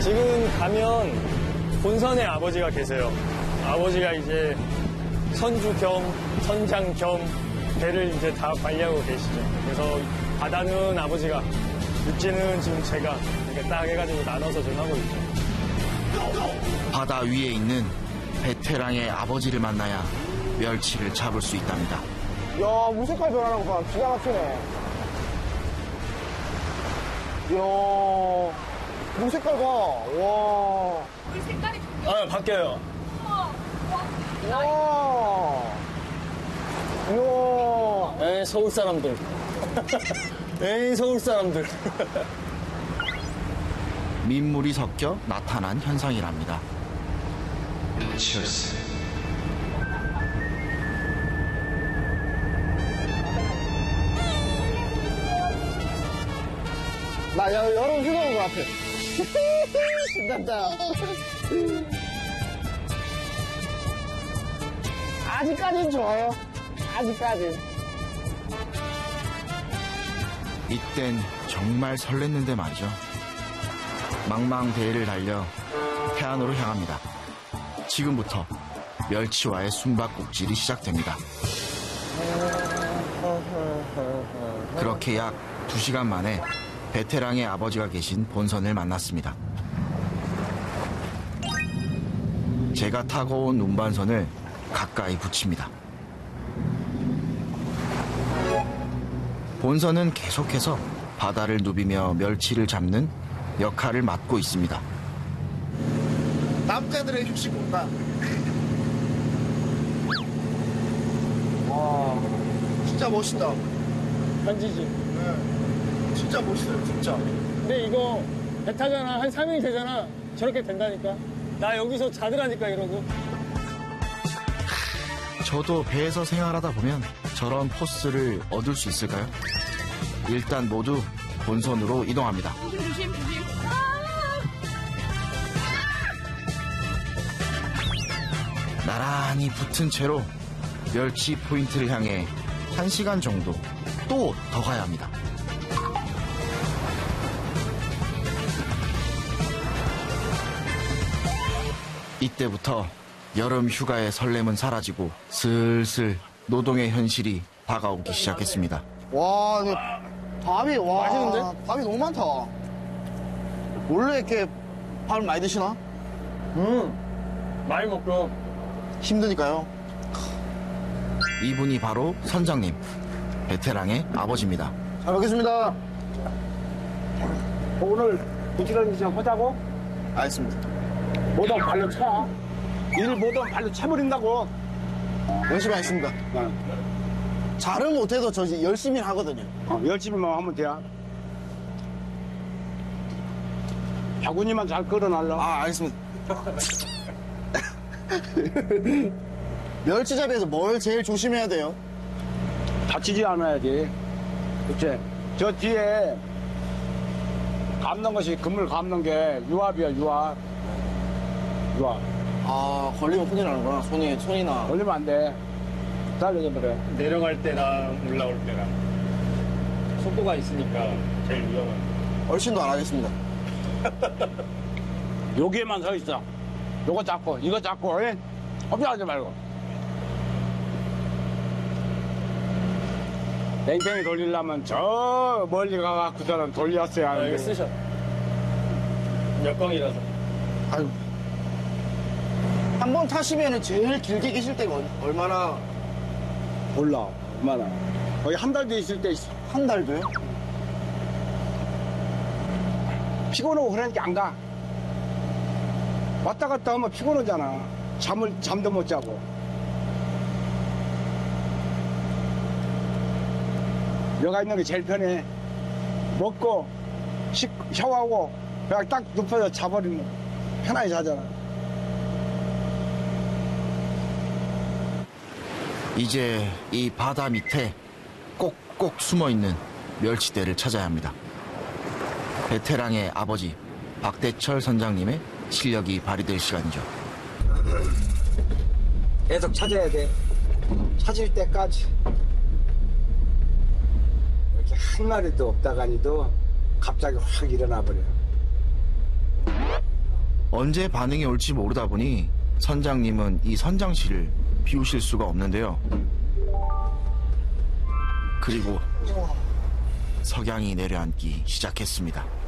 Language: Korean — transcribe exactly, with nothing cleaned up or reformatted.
지금 가면 본선에 아버지가 계세요. 아버지가 이제 선주 겸 선장 겸 배를 이제 다 관리하고 계시죠. 그래서 바다는 아버지가, 육지는 지금 제가 이렇게 딱 해가지고 나눠서 지금 하고 있죠. 바다 위에 있는 베테랑의 아버지를 만나야 멸치를 잡을 수 있답니다. 야, 무색깔 변하는 거 봐. 기가 막히네. 이야, 무색깔 봐. 와. 물 색깔이 아, 바뀌어요. 와. 이야. 에이, 서울 사람들. 에이, 서울 사람들. 민물이 섞여 나타난 현상이랍니다. 치얼스. 나 여, 여름 휴가 온 것 같아. 신난다. 아직까지는 좋아요. 아직까지. 이땐 정말 설렜는데 말이죠. 망망대해를 달려 태안으로 향합니다. 지금부터 멸치와의 숨바꼭질이 시작됩니다. 그렇게 약 두 시간 만에 베테랑의 아버지가 계신 본선을 만났습니다. 제가 타고 온 운반선을 가까이 붙입니다. 본선은 계속해서 바다를 누비며 멸치를 잡는 역할을 맡고 있습니다. 남자들의 휴식 공간. 와, 진짜 멋있다. 편지지. 네. 진짜 멋있어요, 진짜. 근데 이거 배 타잖아. 한 삼 일 되잖아. 저렇게 된다니까. 나 여기서 자드라니까 이러고. 저도 배에서 생활하다 보면 저런 포스를 얻을 수 있을까요? 일단 모두 본선으로 이동합니다. 조심, 조심. 나란히 붙은 채로 멸치 포인트를 향해 한 시간 정도 또 더 가야 합니다. 이때부터 여름 휴가의 설렘은 사라지고 슬슬 노동의 현실이 다가오기 시작했습니다. 와, 근데 밥이, 와. 맛있는데? 밥이 너무 많다. 원래 이렇게 밥을 많이 드시나? 음, 많이 먹고. 힘드니까요. 이분이 바로 선장님, 베테랑의 아버지입니다. 잘 먹겠습니다. 오늘 부지런히 좀 하자고? 알겠습니다. 뭐든 발로 차. 일 뭐든 발로 차버린다고. 열심히 하겠습니다. 잘은 못해도 저 열심히 하거든요. 어, 열심히만 하면 돼. 바구니만 잘 끌어날라. 아, 알겠습니다. 멸치잡이에서 뭘 제일 조심해야 돼요? 다치지 않아야지. 그치? 저 뒤에 감는 것이, 그물 감는 게 유압이야, 유압. 유압. 아, 걸리면 큰일 나는구나. 손이, 손이나. 걸리면 안 돼. 잘려져 버려. 내려갈 때랑 올라올 때랑 속도가 있으니까 제일 위험한. 얼씬도 안 하겠습니다. 여기에만 서 있어. 요거 잡고, 이거 잡고, 예? 헛비하지 말고. 뺑뺑이 돌리려면 저 멀리 가갖고서는 돌렸어야 아, 하는데. 이거 쓰셔. 역광이라서. 아유. 한 번 타시면 제일 길게 계실 때가 얼마나? 몰라, 얼마나. 거의 한 달도 있을 때 있어. 한 달도요? 피곤하고 그러니까 안 가. 왔다 갔다 하면 피곤하잖아. 잠을, 잠도 못 자고. 여가 있는 게 제일 편해. 먹고, 식, 샤워하고, 그냥 딱 눕혀서 자버리면 편하게 자잖아. 이제 이 바다 밑에 꼭꼭 숨어있는 멸치대를 찾아야 합니다. 베테랑의 아버지 박대철 선장님의 실력이 발휘될 시간이죠. 계속 찾아야 돼. 찾을 때까지. 이렇게 한 마리도 없다가니도 갑자기 확 일어나 버려. 언제 반응이 올지 모르다 보니 선장님은 이 선장실을 비우실 수가 없는데요. 그리고 석양이 내려앉기 시작했습니다.